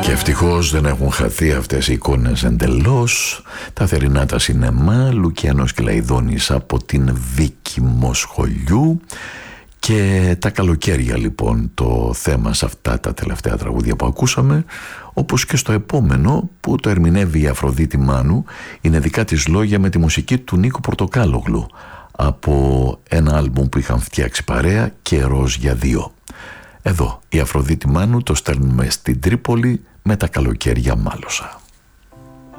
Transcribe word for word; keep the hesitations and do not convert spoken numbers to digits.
Και ευτυχώς δεν έχουν χαθεί αυτές οι εικόνες εντελώς. Τα θερινά τα σινεμά, Λουκιανός Κελαϊδόνης από την Βίκη Μοσχολιού. Και τα καλοκαίρια λοιπόν το θέμα σε αυτά τα τελευταία τραγούδια που ακούσαμε, όπως και στο επόμενο που το ερμηνεύει η Αφροδίτη Μάνου. Είναι δικά της λόγια με τη μουσική του Νίκου Πορτοκάλογλου από ένα άλμπουμ που είχαν φτιάξει παρέα, Καιρός για δύο. Εδώ η Αφροδίτη Μάνου, το στέλνουμε στην Τρίπολη με τα καλοκαίρια μάλωσα.